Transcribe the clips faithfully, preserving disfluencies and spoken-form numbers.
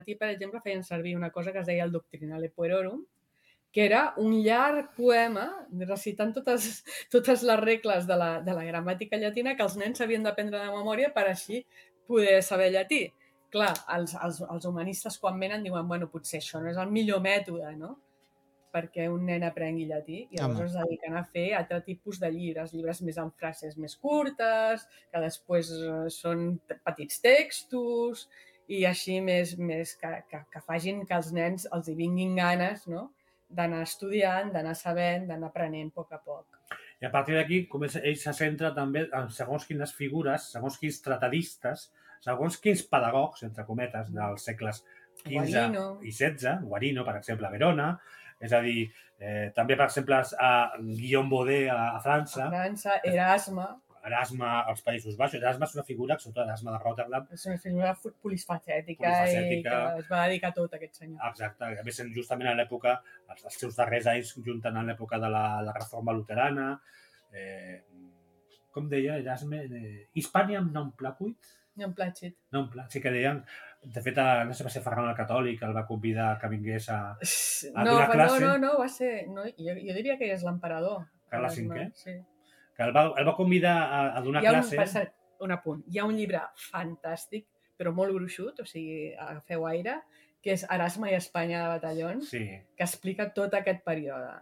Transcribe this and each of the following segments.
llatí, per exemple, feien servir una cosa que es deia el Doctrinale Puerorum, que era un llarg poema recitant totes, totes les regles de la, de la gramàtica llatina que els nens s'havien d'aprendre de memòria per així poder saber llatí. Clar, els, els, els humanistes quan venen diuen, bueno, potser això no és el millor mètode, no?, perquè un nen aprengui llatí, i llavors es dediquen a fer altre tipus de llibres, llibres més amb frases més curtes, que després són petits textos, i així més, més que, que, que facin que els nens els hi vinguin ganes, no?, d'anar estudiant, d'anar sabent, d'anar aprenent a poc a poc. I a partir d'aquí, ell se centra també en segons quines figures, segons quins tratadistes, segons quins pedagogs, entre cometes, dels segles quinze i setze, Guarino, per exemple, a Verona, és a dir, eh, també, per exemple, a Guillaume Baudet a, a França. A França, Erasme. Erasme als Països Baixos. Erasme és una figura, sobretot Erasme de Rotterdam. És una figura polisfacètica, polisfacètica. I que es va dedicar tot a aquest senyor. Exacte. A més, justament a l'època, els, els seus darrers anys junten a l'època de la, la Reforma Luterana. Eh, com deia Erasme? Eh, Hispaniam non placuit? Non placit. Non placit. Sí que deien... De fet, no sé, va ser Ferran el Catòlic, el va convidar que vingués a, a no, donar classe. No, no, no, va ser... No, jo, jo diria que és l'emperador. Carles cinquè? Sí. Que el va, el va convidar a, a donar un, classe. Passa, un apunt. Hi ha un llibre fantàstic, però molt gruixut, o sigui, agafeu aire, que és Erasme i Espanya de Batallons, sí, que explica tot aquest període.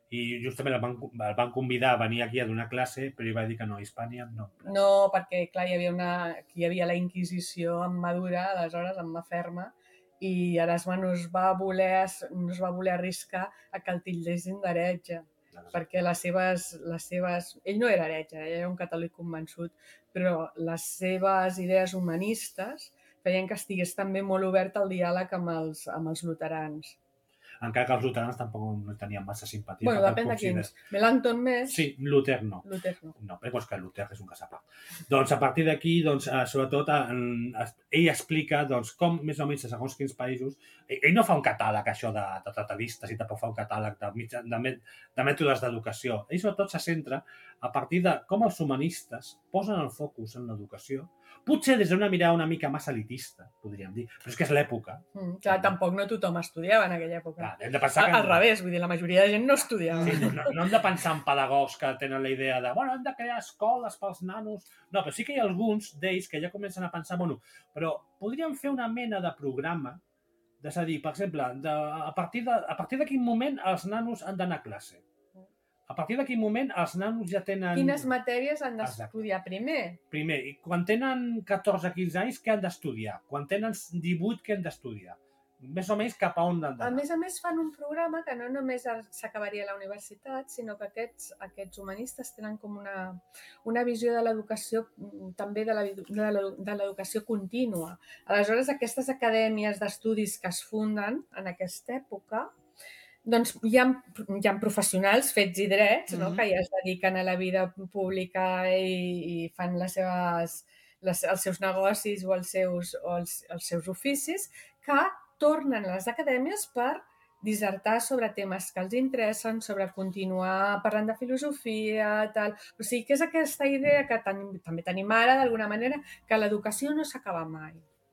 I justament el van, el van convidar a venir aquí a donar classe, però ell va dir que no, a Hispània no. No, perquè, clar, hi havia, una, hi havia la Inquisició en madura, aleshores, en mà ferma, i Erasme no es va voler, no es va voler arriscar a que el titllessin d'heretge, perquè les seves, les seves... Ell no era heretge, ell era un catòlic convençut, però les seves idees humanistes feien que estigués també molt obert al diàleg amb els, amb els luterans. Encara que els luterans tampoc no tenien massa simpatia. Bueno, depèn de quins. Melanchthon més... Sí, Luther no. Luther no. No, però és que Luther és un casapà. Doncs a partir d'aquí, doncs, sobretot, ell explica doncs, com, més o menys, segons quins països... Ell no fa un catàleg, això, de, de tratadistes, i tampoc fa un catàleg de, de, de mètodes d'educació. Ell, sobretot, se centra a partir de com els humanistes posen el focus en l'educació, potser des d'una mirada una mica massa elitista, podríem dir, però és que és l'època. Mm, clar, tampoc no tothom estudiava en aquella època. Clar, hem de pensar que... Al revés, vull dir, la majoria de gent no estudiava. Sí, no, no hem de pensar en pedagogs que tenen la idea de, bueno, hem de crear escoles pels nanos. No, però sí que hi ha alguns d'ells que ja comencen a pensar, bueno, però podríem fer una mena de programa, és a dir, per exemple, de, a partir de, a partir de quin moment els nanos han d'anar a classe? A partir de quin moment els nanos ja tenen... Quines matèries han d'estudiar primer? Primer, i quan tenen catorze a quinze anys, què han d'estudiar? Quan tenen divuit, què han d'estudiar? Més o menys cap a on han d'anar. A més a més, fan un programa que no només s'acabaria a la universitat, sinó que aquests, aquests humanistes tenen com una, una visió de l'educació, també de l'educació contínua. Aleshores, aquestes acadèmies d'estudis que es funden en aquesta època, doncs hi ha, hi ha professionals fets i drets, no? Mm-hmm. Que ja es dediquen a la vida pública i, i fan les seves, les, els seus negocis o els seus, o els, els seus oficis, que tornen a les acadèmies per dissertar sobre temes que els interessen, sobre continuar parlant de filosofia, tal. O sigui que és aquesta idea que ten, també tenim ara, d'alguna manera, que l'educació no s'acaba mai.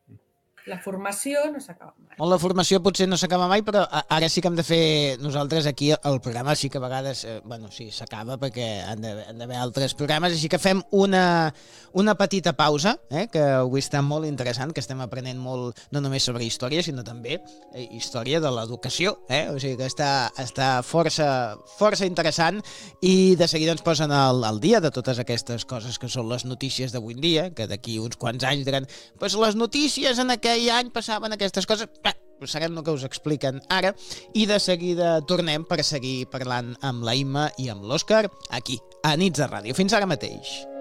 La formació no s'acaba mai. La formació potser no s'acaba mai, però ara sí que hem de fer nosaltres aquí el programa, sí que a vegades, eh, bueno, sí, s'acaba perquè han d'haver altres programes, així que fem una, una petita pausa, eh, que avui està molt interessant, que estem aprenent molt, no només sobre història, sinó també eh, història de l'educació, eh? O sigui que està, està força, força interessant, i de seguida ens posen al, al dia de totes aquestes coses que són les notícies d'avui en dia, que d'aquí uns quants anys diran, pues les notícies en aquest i any passaven aquestes coses, bé, sabem el que us expliquen ara, i de seguida tornem per seguir parlant amb la Imma i amb l'Òscar aquí, a Nits de Ràdio. Fins ara mateix.